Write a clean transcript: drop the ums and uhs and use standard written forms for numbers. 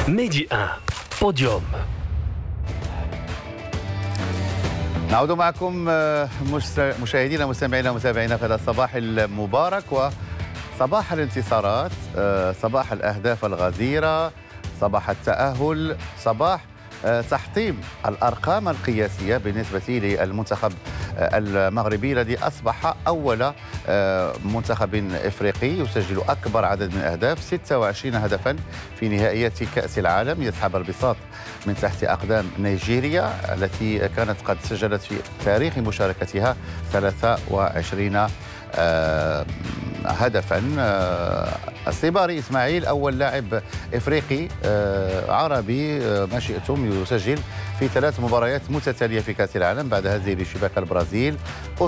ميدي 1 بوديوم. نعود معكم مشاهدينا مستمعينا ومتابعينا في هذا الصباح المبارك، وصباح الانتصارات، صباح الأهداف الغزيرة، صباح التأهل، صباح تحطيم الأرقام القياسية بالنسبة للمنتخب المغربي الذي أصبح أول منتخب إفريقي يسجل أكبر عدد من الأهداف، 26 هدفا في نهائيات كأس العالم، يسحب البساط من تحت أقدام نيجيريا التي كانت قد سجلت في تاريخ مشاركتها 23 هدفا. الصباري إسماعيل أول لاعب إفريقي عربي ما شئتم يسجل في 3 مباريات متتالية في كأس العالم بعد هزه لشباك البرازيل،